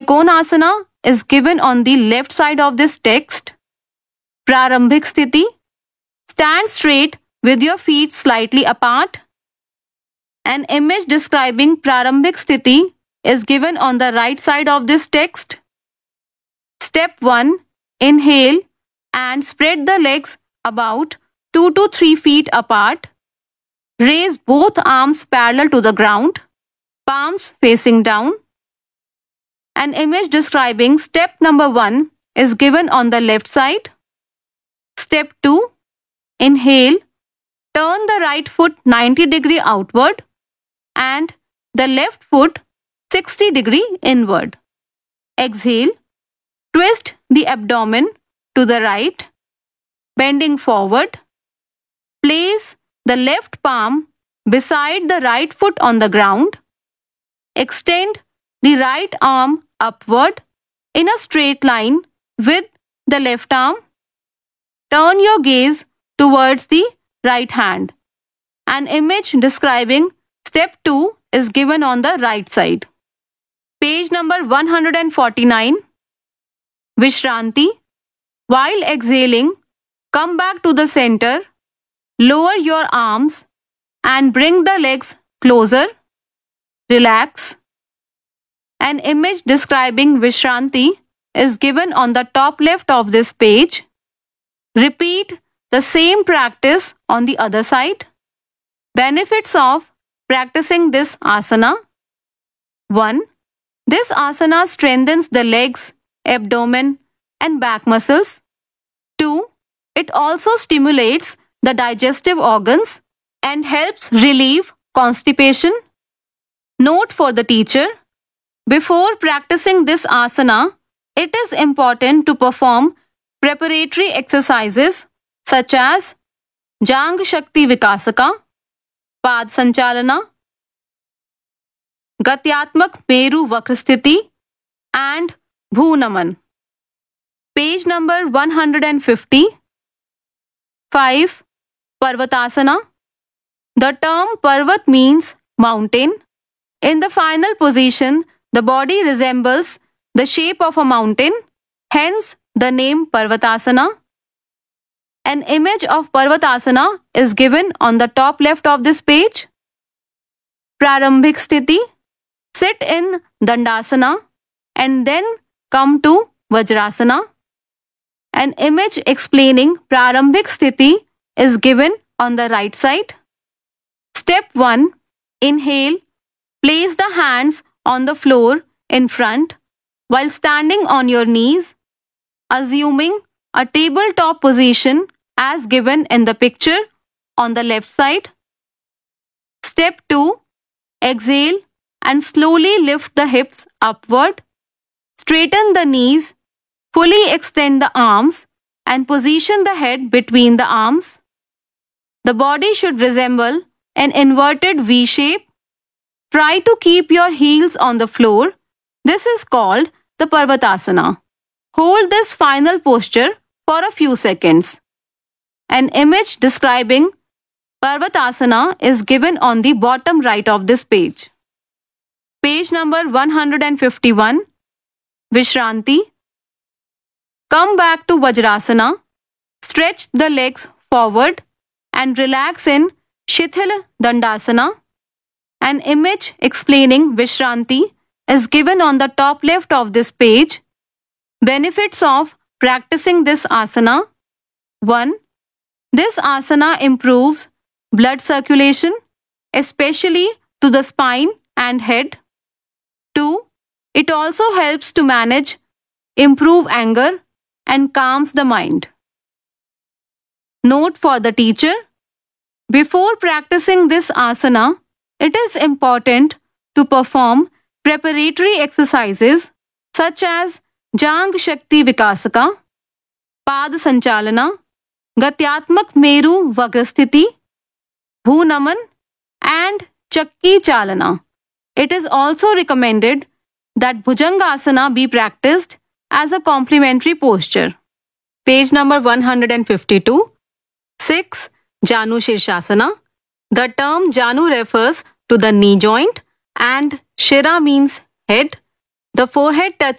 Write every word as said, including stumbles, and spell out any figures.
Trikonasana is given on the left side of this text. Prarambhik Sthiti. Stand straight with your feet slightly apart. An image describing Prarambhik Sthiti is given on the right side of this text. Step one. Inhale and spread the legs about two to three feet apart. Raise both arms parallel to the ground, palms facing down. An image describing step number one is given on the left side. Step two. Inhale, turn the right foot ninety degree outward and the left foot sixty degree inward. Exhale, twist the abdomen to the right, bending forward. Place the left palm beside the right foot on the ground. Extend the right arm upward in a straight line with the left arm. Turn your gaze towards the right hand. An image describing step two is given on the right side. Page number one hundred forty-nine. Vishranti. While exhaling, come back to the center, lower your arms and bring the legs closer. Relax. An image describing Vishranti is given on the top left of this page. Repeat the same practice on the other side. Benefits of practicing this asana. one. This asana strengthens the legs, abdomen, and back muscles. two. It also stimulates the digestive organs and helps relieve constipation. Note for the teacher. Before practicing this asana, it is important to perform preparatory exercises such as Jang Shakti Vikasaka, Pad Sanchalana, Gatyatmak Meru Vakrasthiti, and Bhunaman. Page number one hundred fifty. five. Parvatasana. The term Parvat means mountain. In the final position, the body resembles the shape of a mountain, hence the name Parvatasana. An image of Parvatasana is given on the top left of this page. Prarambhik Sthiti. Sit in Dandasana and then come to Vajrasana. An image explaining Prarambhik Sthiti is given on the right side. Step one. Inhale. Place the hands on the floor in front while standing on your knees, assuming a tabletop position as given in the picture on the left side. Step two. Exhale and slowly lift the hips upward. Straighten the knees, fully extend the arms and position the head between the arms. The body should resemble an inverted V shape. Try to keep your heels on the floor. This is called the Parvatasana. Hold this final posture for a few seconds. An image describing Parvatasana is given on the bottom right of this page. Page number one hundred fifty-one. Vishranti. Come back to Vajrasana. Stretch the legs forward and relax in Shithil Dandasana. An image explaining Vishranti is given on the top left of this page. Benefits of practicing this asana. one. This asana improves blood circulation, especially to the spine and head. two. It also helps to manage, improve anger, and calms the mind. Note for the teacher. Before practicing this asana, it is important to perform preparatory exercises such as Jang Shakti Vikasaka, Pad Sanchalana, Gatyatmak Meru Vagrasthiti, Bhunaman, and Chakki Chalana. It is also recommended that Bhujangasana be practiced as a complementary posture. Page number one hundred fifty-two. six. Janu Shirshasana. The term Janu refers to the knee joint and Shira means head. The forehead touches